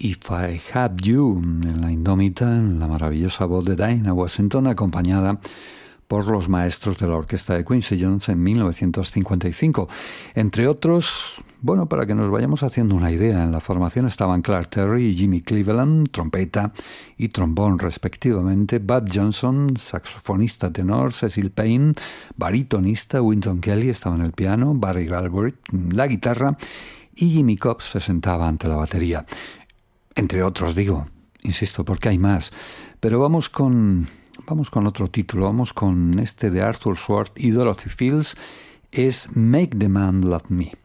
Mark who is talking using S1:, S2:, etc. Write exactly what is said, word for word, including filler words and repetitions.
S1: If I Had You, en la indómita, en la maravillosa voz de Dinah Washington, acompañada por los maestros de la orquesta de Quincy Jones en mil novecientos cincuenta y cinco. Entre otros, bueno, para que nos vayamos haciendo una idea, en la formación estaban Clark Terry y Jimmy Cleveland, trompeta y trombón respectivamente, Bud Johnson, saxofonista tenor, Cecil Payne, baritonista, Wynton Kelly estaba en el piano, Barry Galbraith, la guitarra, y Jimmy Cobb se sentaba ante la batería. Entre otros, digo, insisto, porque hay más. Pero vamos con... Vamos con otro título, vamos con este de Arthur Schwartz y Dorothy Fields, es Make the Man Love Me.